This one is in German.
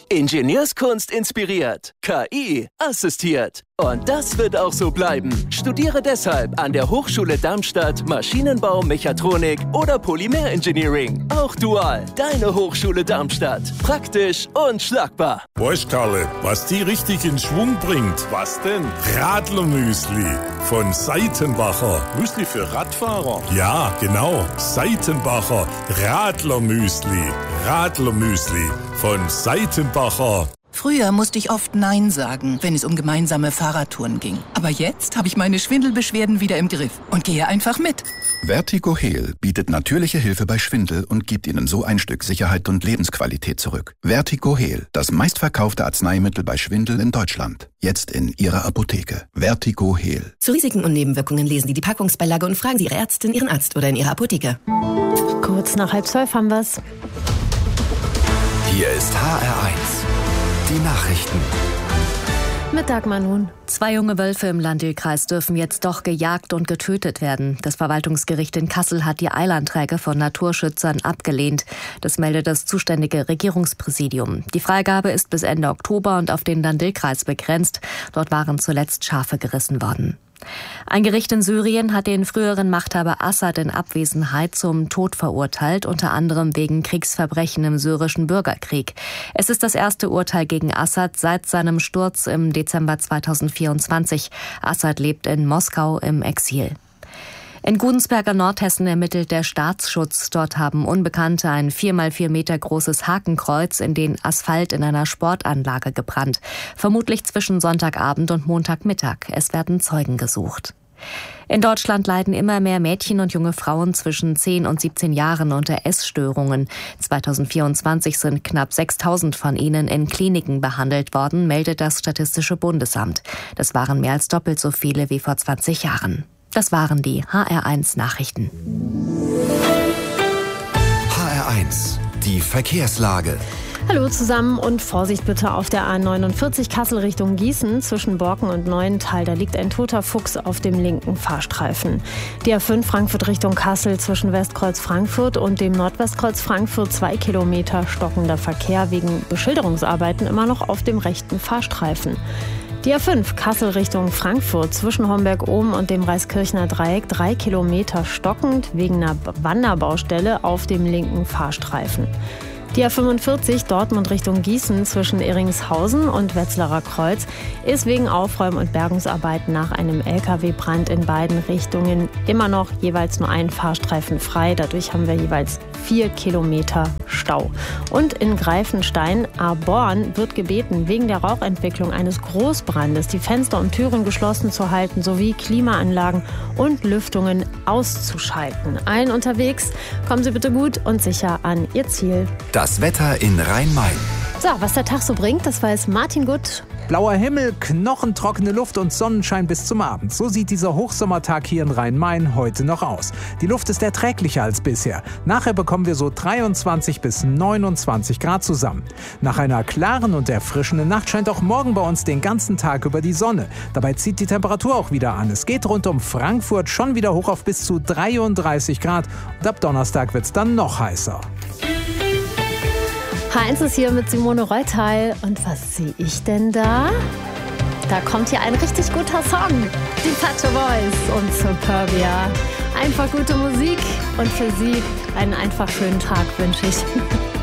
Ingenieurskunst inspiriert, KI assistiert. Und das wird auch so bleiben. Studiere deshalb an der Hochschule Darmstadt Maschinenbau, Mechatronik oder Polymerengineering. Auch dual. Deine Hochschule Darmstadt. Praktisch und schlagbar. Weißt, Karle, was die richtig in Schwung bringt? Was denn? Radlermüsli von Seitenbacher. Müsli für Radfahrer? Ja, genau. Seitenbacher Radlermüsli. Radlermüsli von Seitenbacher. Früher musste ich oft Nein sagen, wenn es um gemeinsame Fahrradtouren ging. Aber jetzt habe ich meine Schwindelbeschwerden wieder im Griff und gehe einfach mit. Vertigo Heal bietet natürliche Hilfe bei Schwindel und gibt Ihnen so ein Stück Sicherheit und Lebensqualität zurück. Vertigo Heal, das meistverkaufte Arzneimittel bei Schwindel in Deutschland. Jetzt in Ihrer Apotheke. Vertigo Heal. Zu Risiken und Nebenwirkungen lesen Sie die Packungsbeilage und fragen Sie Ihre Ärztin, Ihren Arzt oder in Ihrer Apotheke. Kurz nach 11:30 haben wir's. Hier ist HR1. Die Nachrichten. Mit Dagmar nun. 2 junge Wölfe im Landil-Kreis dürfen jetzt doch gejagt und getötet werden. Das Verwaltungsgericht in Kassel hat die Eilanträge von Naturschützern abgelehnt. Das meldet das zuständige Regierungspräsidium. Die Freigabe ist bis Ende Oktober und auf den Landil-Kreis begrenzt. Dort waren zuletzt Schafe gerissen worden. Ein Gericht in Syrien hat den früheren Machthaber Assad in Abwesenheit zum Tod verurteilt, unter anderem wegen Kriegsverbrechen im syrischen Bürgerkrieg. Es ist das erste Urteil gegen Assad seit seinem Sturz im Dezember 2024. Assad lebt in Moskau im Exil. In Gudensberger Nordhessen ermittelt der Staatsschutz. Dort haben Unbekannte ein 4x4 Meter großes Hakenkreuz in den Asphalt in einer Sportanlage gebrannt. Vermutlich zwischen Sonntagabend und Montagmittag. Es werden Zeugen gesucht. In Deutschland leiden immer mehr Mädchen und junge Frauen zwischen 10 und 17 Jahren unter Essstörungen. 2024 sind knapp 6.000 von ihnen in Kliniken behandelt worden, meldet das Statistische Bundesamt. Das waren mehr als doppelt so viele wie vor 20 Jahren. Das waren die HR1 Nachrichten. HR1, die Verkehrslage. Hallo zusammen und Vorsicht bitte auf der A49 Kassel Richtung Gießen zwischen Borken und Neuental. Da liegt ein toter Fuchs auf dem linken Fahrstreifen. Die A5 Frankfurt Richtung Kassel zwischen Westkreuz Frankfurt und dem Nordwestkreuz Frankfurt 2 Kilometer stockender Verkehr wegen Beschilderungsarbeiten immer noch auf dem rechten Fahrstreifen. Die A5 Kassel Richtung Frankfurt zwischen Homberg-Ohm und dem Reiskirchner Dreieck 3 Kilometer stockend wegen einer Wanderbaustelle auf dem linken Fahrstreifen. Die A45 Dortmund Richtung Gießen zwischen Eringshausen und Wetzlarer Kreuz ist wegen Aufräum- und Bergungsarbeiten nach einem LKW-Brand in beiden Richtungen immer noch jeweils nur ein Fahrstreifen frei. Dadurch haben wir jeweils 4 Kilometer Stau. Und in Greifenstein-Aborn wird gebeten, wegen der Rauchentwicklung eines Großbrandes die Fenster und Türen geschlossen zu halten sowie Klimaanlagen und Lüftungen auszuschalten. Allen unterwegs, kommen Sie bitte gut und sicher an Ihr Ziel. Das Wetter in Rhein-Main. So, was der Tag so bringt, das weiß Martin Gutt. Blauer Himmel, knochentrockene Luft und Sonnenschein bis zum Abend. So sieht dieser Hochsommertag hier in Rhein-Main heute noch aus. Die Luft ist erträglicher als bisher. Nachher bekommen wir so 23 bis 29 Grad zusammen. Nach einer klaren und erfrischenden Nacht scheint auch morgen bei uns den ganzen Tag über die Sonne. Dabei zieht die Temperatur auch wieder an. Es geht rund um Frankfurt schon wieder hoch auf bis zu 33 Grad. Und ab Donnerstag wird es dann noch heißer. H1 ist hier mit Simone Reutal. Und was sehe ich denn da? Da kommt hier ein richtig guter Song. Die Pet Shop Boys und Superbia. Einfach gute Musik und für Sie einen einfach schönen Tag wünsche ich.